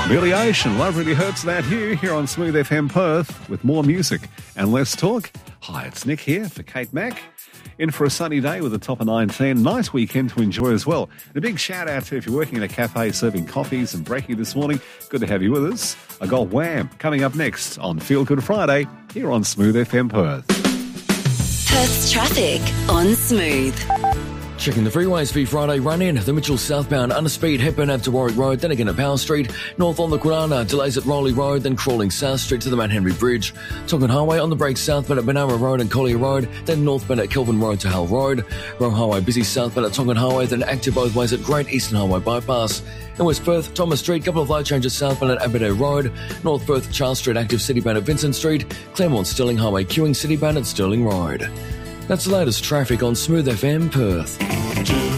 Billy Ocean, Love Really Hurts Without You, here on Smooth FM Perth with more music and less talk. Hi, it's Nick here for Kate Mack. In for a sunny day with a top of 19. Nice weekend to enjoy as well. And a big shout out to if you're working in a cafe serving coffees and brekkie this morning. Good to have you with us. I got Wham coming up next on Feel Good Friday here on Smooth FM Perth. Perth's traffic on Smooth. Checking the freeways for your Friday run-in. The Mitchell southbound underspeed, Hepburn Ave to Warwick Road, then again at Powell Street. North on the Kwinana, delays at Rowley Road, then crawling South Street to the Mount Henry Bridge. Tongan Highway on the break southbound at Benara Road and Collier Road, then northbound at Kelvin Road to Hull Road. Roe Highway busy southbound at Tongan Highway, then active both ways at Great Eastern Highway Bypass. In West Perth, Thomas Street, couple of low changes southbound at Aberdare Road. North Perth, Charles Street, active citybound at Vincent Street. Claremont Stirling Highway queuing citybound at Stirling Road. That's the latest traffic on Smooth FM Perth.